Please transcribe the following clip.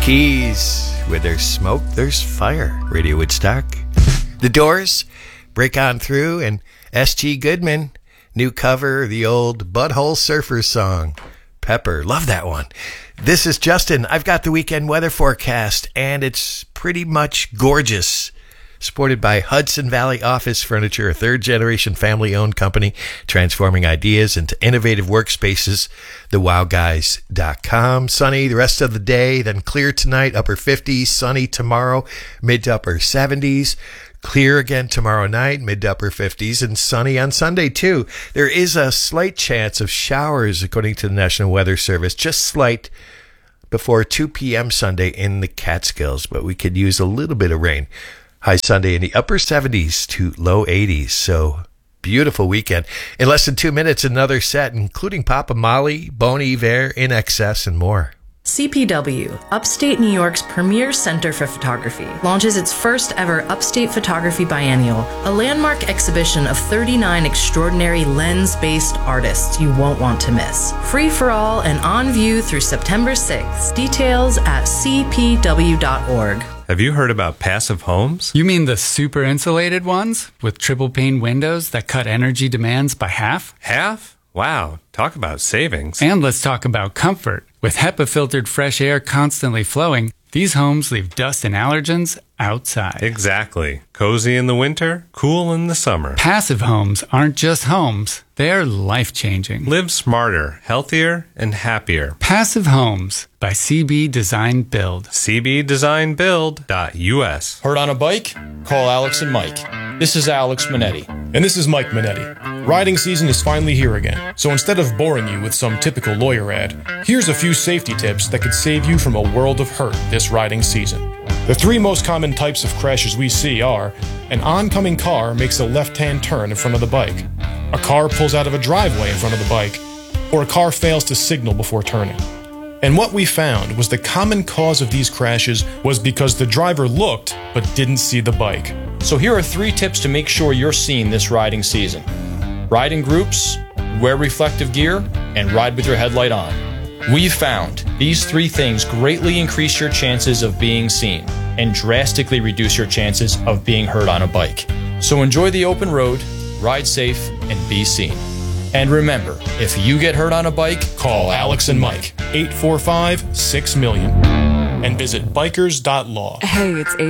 Keys, where there's smoke, there's fire. Radio Woodstock. The Doors, Break On Through, and S.G. Goodman, new cover of the old Butthole Surfers song, Pepper. Love that one. This is Justin. I've got the weekend weather forecast, and it's pretty much gorgeous. Supported by Hudson Valley Office Furniture, a third-generation family-owned company transforming ideas into innovative workspaces. TheWowGuys.com. Sunny the rest of the day, then clear tonight, upper 50s. Sunny tomorrow, mid to upper 70s. Clear again tomorrow night, mid to upper 50s, and sunny on Sunday, too. There is a slight chance of showers, according to the National Weather Service, just slight, before 2 p.m. Sunday in the Catskills, but we could use a little bit of rain. High Sunday in the upper 70s to low 80s. So beautiful weekend. In less than 2 minutes, another set, including Papa Molly, Bon Iver, In Excess, and more. CPW, Upstate New York's premier center for photography, launches its first ever Upstate Photography Biennial, a landmark exhibition of 39 extraordinary lens-based artists you won't want to miss. Free for all and on view through September 6th. Details at cpw.org. Have you heard about passive homes? You mean the super insulated ones with triple pane windows that cut energy demands by half? Half? Wow, talk about savings. And let's talk about comfort. With HEPA-filtered fresh air constantly flowing, these homes leave dust and allergens outside. Exactly. Cozy in the winter, cool in the summer. Passive homes aren't just homes. They're life-changing. Live smarter, healthier, and happier. Passive Homes by CB Design Build. cbdesignbuild.us. Hurt on a bike? Call Alex and Mike. This is Alex Minetti. And this is Mike Minetti. Riding season is finally here again. So instead of boring you with some typical lawyer ad, here's a few safety tips that could save you from a world of hurt this riding season. The three most common types of crashes we see are: an oncoming car makes a left-hand turn in front of the bike, a car pulls out of a driveway in front of the bike, or a car fails to signal before turning. And what we found was the common cause of these crashes was because the driver looked but didn't see the bike. So here are 3 tips to make sure you're seen this riding season. Ride in groups, wear reflective gear, and ride with your headlight on. We've found these 3 things greatly increase your chances of being seen and drastically reduce your chances of being hurt on a bike. So enjoy the open road, ride safe, and be seen. And remember, if you get hurt on a bike, Call Alex and Mike, 845-6 million, and visit bikers.law. Hey, it's